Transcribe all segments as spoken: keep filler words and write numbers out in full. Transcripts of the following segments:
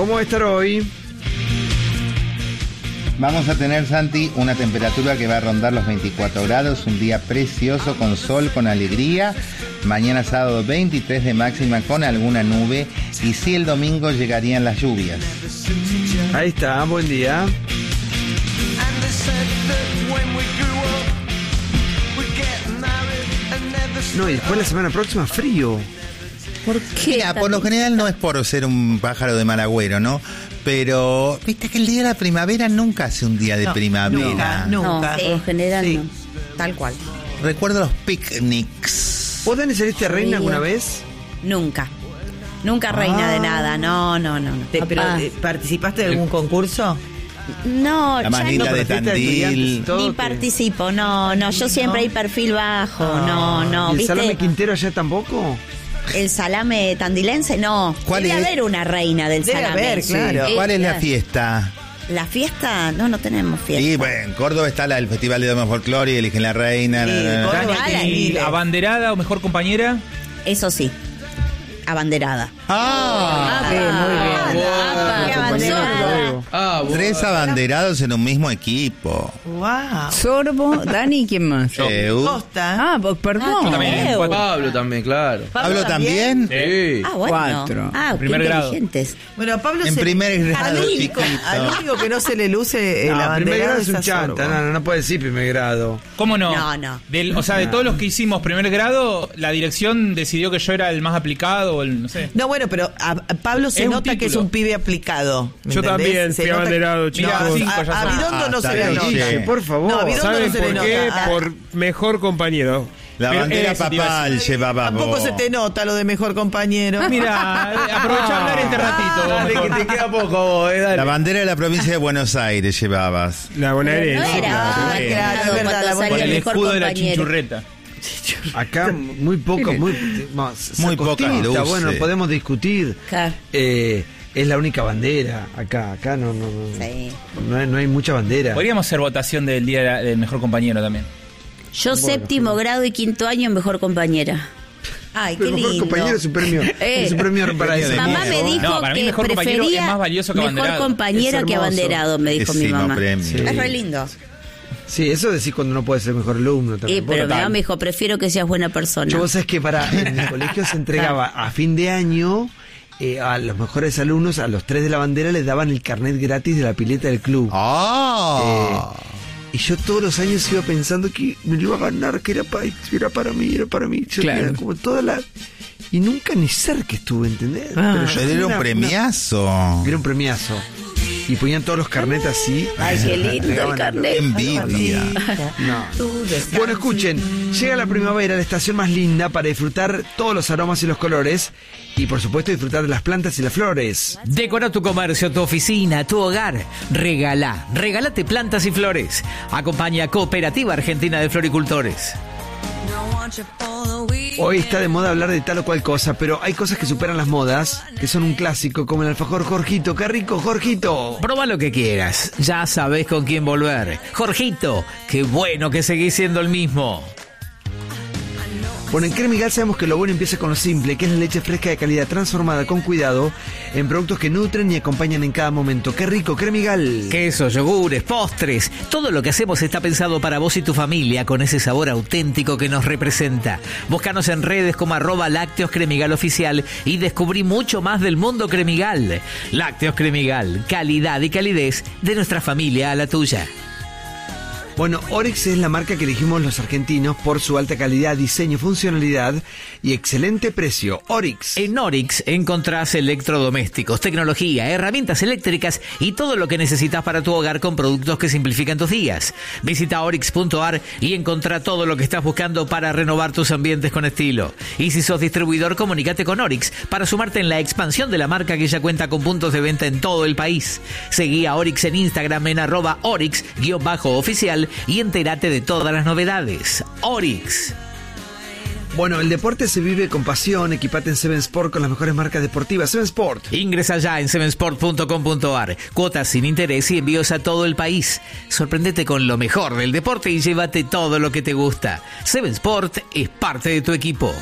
¿Cómo va a estar hoy? Vamos a tener, Santi, una temperatura que va a rondar los veinticuatro grados, un día precioso, con sol, con alegría. Mañana sábado veintitrés de máxima con alguna nube, y sí, el domingo llegarían las lluvias. Ahí está, buen día. No, y después la semana próxima frío. ¿Por qué? Mira, por lo general no es por ser un pájaro de mal agüero, ¿no? Pero, viste que el día de la primavera nunca hace un día de No, primavera. Nunca, No, nunca. por lo general Sí. no. Tal cual. Recuerdo los picnics. ¿Vos, Dani, saliste reina alguna vez? Nunca. Nunca reina Ah. de nada. No, no, no. no. Te- pero, Papá. eh, ¿participaste de algún concurso? No, La ya manita no, de pero fiesta de Tandil. estudiantes, todo ni que- participo. No, no. Yo siempre hay perfil bajo. No, no. ¿Y el ¿Viste? Salame Quintero allá tampoco? El salame tandilense, no. ¿Cuál Debe es? haber una reina del Debe salame. haber, claro. Sí, ¿Cuál es la claro. fiesta? La fiesta, no, no tenemos fiesta. Y bueno, en Córdoba está la, el Festival de Doma Folclore y eligen la reina. Sí, la, la, la. Córdoba Ah, tiene la- ¿Y miles. abanderada o mejor compañera? Eso sí. Abanderada. Ah, Sí, muy bien. Qué abanderada. Ah, vos. tres abanderados en un mismo equipo. Wow. Sorbo, Dani, ¿quién más? Eh, uh, Costa. Ah, pues perdón. Yo también. Leo. Cuatro. Pablo también, claro. ¿Pablo también? Sí. Ah, bueno. Cuatro. Ah, qué Primer grado. inteligentes. Bueno, Pablo En se- primer grado, al único, chiquito. al único que no se le luce el No, primer abanderado grado es un a chanta, Sorbo. no, no, no puede decir primer grado. ¿Cómo no? No, no. Del, o sea, de todos los que hicimos primer grado, la dirección decidió que yo era el más aplicado, o el, no sé. No, bueno, pero a, a Pablo se Es un nota que es título. un pibe aplicado. ¿me Yo entendés? también Se fui nota- abanderado, No, chicos. a- Cinco ya a, son. Bidondo no Ah, se está le bien, nota. che. Por favor. No, a Bidondo ¿Saben no se por le qué? nota. Por mejor compañero. La Pero bandera eso te iba a papal llevaba Tampoco vos. se te nota lo de mejor compañero. Mira, aprovechá hablar este ratito. Dale, que te queda poco vos, eh, dale. La bandera de la provincia de Buenos Aires llevabas. La bonaerense. No era claro. abanderado claro, es verdad, cuando la salía Con bandera el mejor escudo de la compañero. chinchurreta. Acá muy poco, muy, más, Muy sacostita, pocas luces. bueno, podemos discutir. Claro. Eh, es la única bandera acá, acá no, no, no, Sí. no, hay, no hay mucha bandera. Podríamos hacer votación del día del mejor compañero también. Yo séptimo grado y quinto año mejor compañera. Ay, qué Pero mejor lindo. compañero es un premio, Eh. es un premio para eso. Mamá me dijo No, para mí que mejor compañero prefería es más valioso que mejor abanderado. compañera Es que hermoso. abanderado, me dijo mi Pésimo mamá. premio. Sí. Es re lindo. Sí, eso decís cuando no puedes ser mejor alumno Eh, también. pero mi total. mamá me dijo, prefiero que seas buena persona. Yo, vos sabés que para en el colegio se entregaba a fin de año eh, a los mejores alumnos, a los tres de la bandera les daban el carnet gratis de la pileta del club. Ah. Eh, y yo todos los años iba pensando que me lo iba a ganar, que era para, era para mí, era para mí. Yo Claro. tenía como toda la... Y nunca ni cerca estuve, ¿entendés? Ah. Pero yo Pero tenía era un una- premiazo. una- era un premiazo. Y ponían todos los carnets así. Ay, qué lindo el Pegaban a- carnet. Envidia. No. Bueno, escuchen, llega la primavera, la estación más linda para disfrutar todos los aromas y los colores y por supuesto disfrutar de las plantas y las flores. Decora tu comercio, tu oficina, tu hogar. Regalá. Regálate plantas y flores. Acompaña Cooperativa Argentina de Floricultores. Hoy está de moda hablar de tal o cual cosa, pero hay cosas que superan las modas, que son un clásico, como el alfajor Jorgito. ¡Qué rico, Jorgito! Proba lo que quieras. Ya sabés con quién volver. Jorgito, qué bueno que seguís siendo el mismo. Bueno, en Cremigal sabemos que lo bueno empieza con lo simple, que es la leche fresca de calidad transformada con cuidado en productos que nutren y acompañan en cada momento. ¡Qué rico, Cremigal! Quesos, yogures, postres. Todo lo que hacemos está pensado para vos y tu familia con ese sabor auténtico que nos representa. Búscanos en redes como arroba Lácteos Cremigal Oficial y descubrí mucho más del mundo Cremigal. Lácteos Cremigal, calidad y calidez de nuestra familia a la tuya. Bueno, Oryx es la marca que elegimos los argentinos por su alta calidad, diseño, funcionalidad y excelente precio. Oryx. En Oryx encontrás electrodomésticos, tecnología, herramientas eléctricas y todo lo que necesitas para tu hogar con productos que simplifican tus días. Visita oryx punto a r y encontrá todo lo que estás buscando para renovar tus ambientes con estilo. Y si sos distribuidor, comunícate con Oryx para sumarte en la expansión de la marca que ya cuenta con puntos de venta en todo el país. Seguí a Oryx en Instagram en arroba Oryx-oficial y entérate de todas las novedades. Oryx. Bueno, el deporte se vive con pasión. Equipate en Seven Sport con las mejores marcas deportivas. Seven Sport. Ingresa ya en seven sport punto com punto a r. Cuotas sin interés y envíos a todo el país. Sorprendete con lo mejor del deporte y llévate todo lo que te gusta. Seven Sport es parte de tu equipo.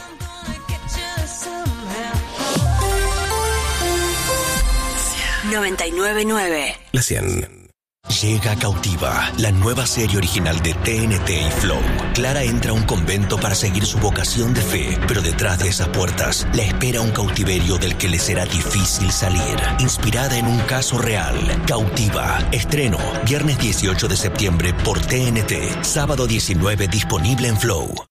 noventa y nueve punto nueve. La cien. Llega Cautiva, la nueva serie original de T N T y Flow. Clara entra a un convento para seguir su vocación de fe, pero detrás de esas puertas la espera un cautiverio del que le será difícil salir. Inspirada en un caso real, Cautiva. Estreno, viernes dieciocho de septiembre por T N T. Sábado diecinueve disponible en Flow.